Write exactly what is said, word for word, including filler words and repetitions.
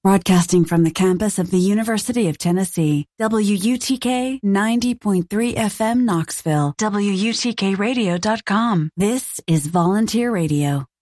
Broadcasting from the campus of the University of Tennessee, W U T K ninety point three F M Knoxville, W U T K radio dot com. This is Volunteer Radio.